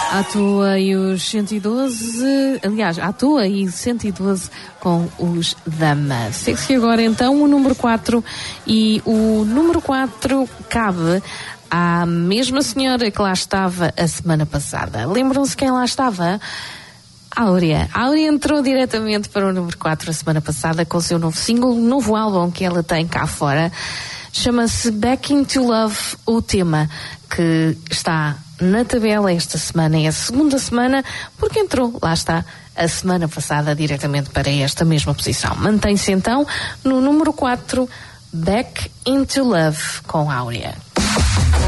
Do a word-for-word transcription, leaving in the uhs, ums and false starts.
À toa e os cento e doze, aliás, à toa e cento e doze com os Dama. Segue-se agora então o número quatro, e o número quatro cabe à mesma senhora que lá estava a semana passada. Lembram-se quem lá estava? Áurea. Áurea entrou diretamente para o número quatro a semana passada com o seu novo single, novo álbum que ela tem cá fora. Chama-se Back Into Love, o tema que está na tabela esta semana. É a segunda semana, porque entrou, lá está, a semana passada diretamente para esta mesma posição. Mantém-se então no número quatro, Back Into Love, com Áurea.